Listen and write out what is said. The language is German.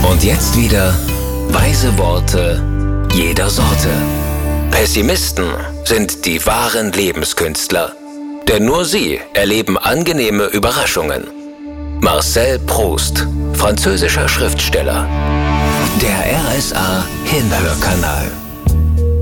Und jetzt wieder weise Worte jeder Sorte. Pessimisten sind die wahren Lebenskünstler, denn nur sie erleben angenehme Überraschungen. Marcel Proust, französischer Schriftsteller. Der RSA Hinhörkanal.